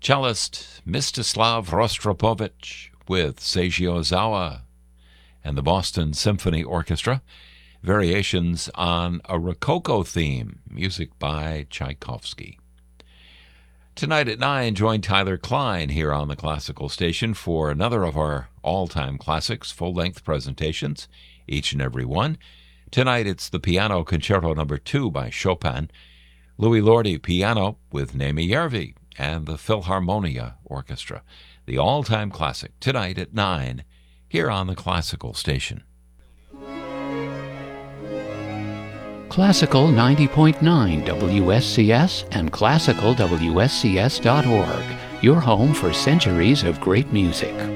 Cellist Mstislav Rostropovich with Seiji Ozawa and the Boston Symphony Orchestra, variations on a Rococo theme, music by Tchaikovsky. Tonight at 9, join Tyler Klein here on the Classical Station for another of our all-time classics, full-length presentations, each and every one. Tonight it's the Piano Concerto No. 2 by Chopin, Louis Lordi piano with Naomi Järvi, and the Philharmonia Orchestra. The all-time classic, tonight at 9, here on the Classical Station. Classical 90.9 WSCS and classicalwscs.org, your home for centuries of great music.